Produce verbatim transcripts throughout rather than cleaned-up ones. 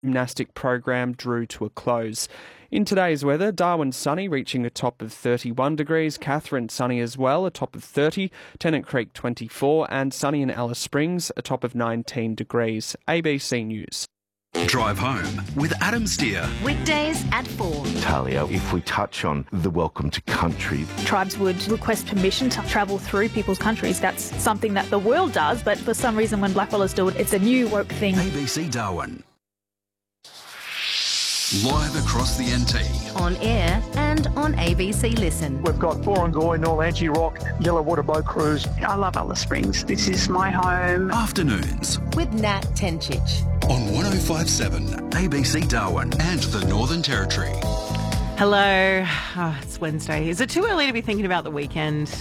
gymnastic program drew to a close. In today's weather, Darwin sunny, reaching a top of thirty-one degrees, Katherine sunny as well, a top of thirty, Tennant Creek twenty-four, and sunny in Alice Springs, a top of nineteen degrees. A B C News. Drive Home with Adam Steer. Weekdays at four. Talia, if we touch on the welcome to country. Tribes would request permission to travel through people's countries. That's something that the world does, but for some reason when blackfellas do it, it's a new woke thing. A B C Darwin. Live across the N T. On air and on A B C Listen. We've got Borangoy, Norlanchi Rock, Yellow Water Boat Cruise. I love Alice Springs. This is my home. Afternoons. With Nat Tenchich. On one oh five point seven A B C Darwin and the Northern Territory. Hello. Oh, it's Wednesday. Is it too early to be thinking about the weekend?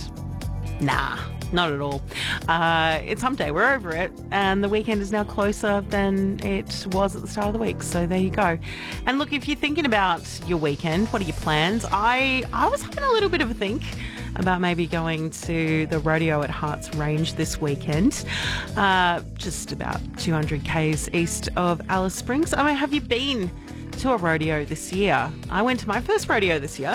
Nah. Not at all. Uh, it's hump day. We're over it. And the weekend is now closer than it was at the start of the week. So there you go. And look, if you're thinking about your weekend, what are your plans? I, I was having a little bit of a think about maybe going to the rodeo at Harts Range this weekend. Uh, just about two hundred kays east of Alice Springs. I mean, have you been to a rodeo this year? I went to my first rodeo this year.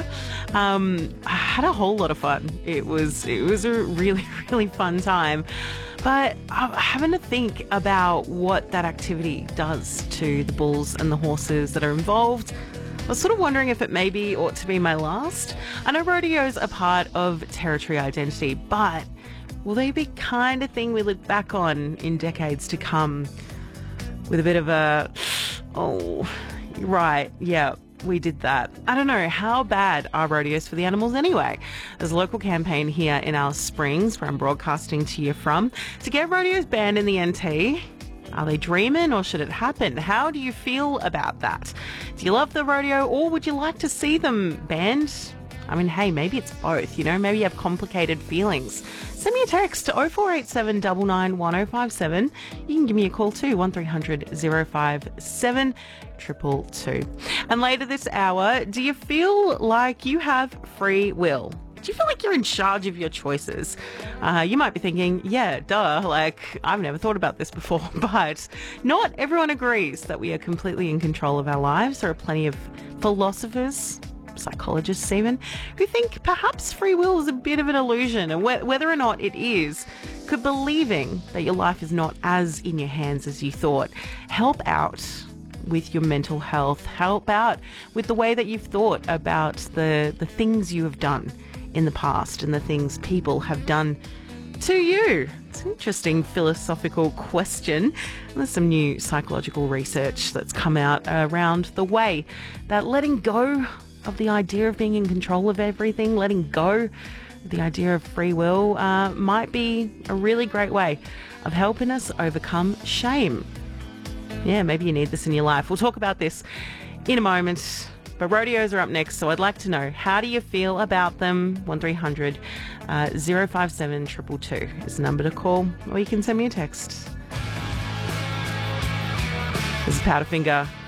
Um, I had a whole lot of fun. It was it was a really, really fun time. But I'm having to think about what that activity does to the bulls and the horses that are involved. I was sort of wondering if it maybe ought to be my last. I know rodeos are part of territory identity, but will they be kind of thing we look back on in decades to come with a bit of a, oh, right, yeah, we did that. I don't know, how bad are rodeos for the animals anyway? There's a local campaign here in Alice Springs, where I'm broadcasting to you from, to get rodeos banned in the N T. Are they dreaming or should it happen? How do you feel about that? Do you love the rodeo or would you like to see them banned? I mean, hey, maybe it's both, you know, maybe you have complicated feelings. Send me a text to oh four eight seven nine nine one oh five seven. You can give me a call too, one three hundred oh five seven, two two two. And later this hour, do you feel like you have free will? Do you feel like you're in charge of your choices? Uh, you might be thinking, yeah, duh, like, I've never thought about this before, but not everyone agrees that we are completely in control of our lives. There are plenty of philosophers, psychologists even, who think perhaps free will is a bit of an illusion, and wh- whether or not it is, could believing that your life is not as in your hands as you thought help out with your mental health, help out with the way that you've thought about the, the things you have done in the past and the things people have done to you? It's an interesting philosophical question. There's some new psychological research that's come out around the way that letting go of the idea of being in control of everything, letting go of the idea of free will, uh, might be a really great way of helping us overcome shame. Yeah, maybe you need this in your life. We'll talk about this in a moment. But rodeos are up next, so I'd like to know, how do you feel about them? one three hundred oh five seven, two two two is the number to call, or you can send me a text. This is Powderfinger.